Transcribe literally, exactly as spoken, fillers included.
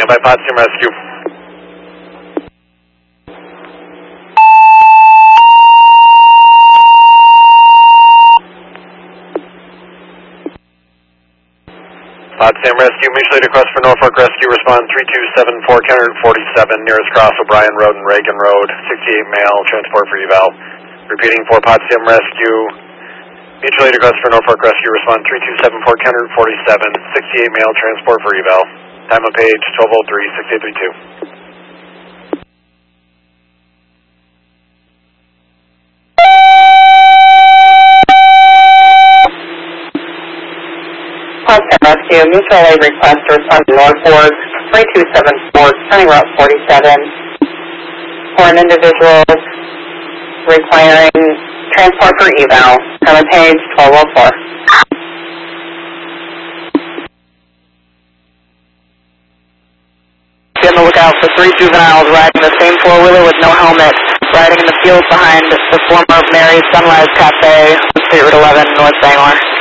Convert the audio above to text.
Stand by Potsdam Rescue. Potsdam Rescue, mutual aid request for Norfolk Rescue, respond three two seven four, Kennard forty-seven, nearest cross O'Brien Road and Reagan Road, sixty-eight male, transport for eval. Repeating for Potsdam Rescue, mutual aid request for Norfolk Rescue, respond three two seven four, Kennard forty-seven, sixty-eight male, transport for eval. Time of page twelve oh three, six eight three two. Potsdam Rescue, mutual aid request to respond to Norfolk three two seven four, turning route forty-seven, for an individual requiring transport for eval. Time of page twelve oh four. Be on the lookout for three juveniles riding the same four-wheeler with no helmet, riding in the field behind the former Mary's Sunrise Cafe, State Route eleven, North Bangor.